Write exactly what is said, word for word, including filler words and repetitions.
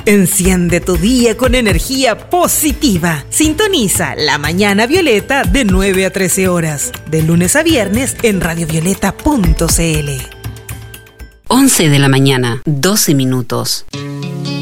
Enciende tu día con energía positiva. Sintoniza La Mañana Violeta de nueve a trece horas, de lunes a viernes en radio violeta punto c l. once de la mañana, doce minutos.